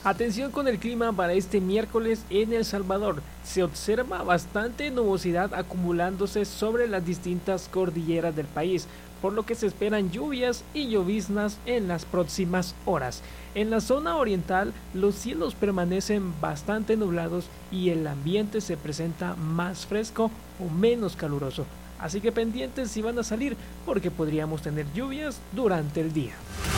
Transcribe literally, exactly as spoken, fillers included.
Atención con el clima para este miércoles en El Salvador. Se observa bastante nubosidad acumulándose sobre las distintas cordilleras del país, por lo que se esperan lluvias y lloviznas en las próximas horas. En la zona oriental, los cielos permanecen bastante nublados y el ambiente se presenta más fresco o menos caluroso. Así que pendientes si van a salir porque podríamos tener lluvias durante el día.